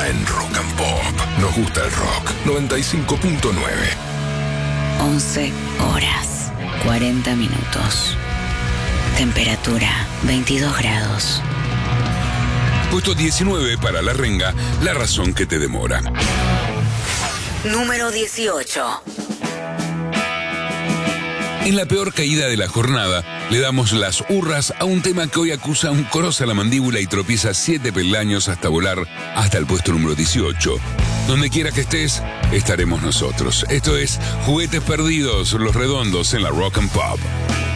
en Rock and Pop. Nos gusta el rock. 95.9. 11 horas, 40 minutos. Temperatura, 22 grados. Puesto 19 para La Renga, la razón que te demora. Número 18. En la peor caída de la jornada, le damos las hurras a un tema que hoy acusa un corozo a la mandíbula y tropieza 7 peldaños hasta volar hasta el puesto número 18. Donde quiera que estés, estaremos nosotros. Esto es Juguetes Perdidos, Los Redondos en la Rock and Pop.